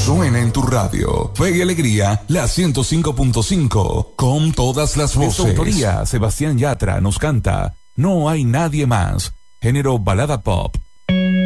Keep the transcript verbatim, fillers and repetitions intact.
Suena en tu radio. Fe y Alegría, la ciento cinco punto cinco. Con todas las voces. De su autoría, Sebastián Yatra nos canta No hay nadie más. Género balada pop.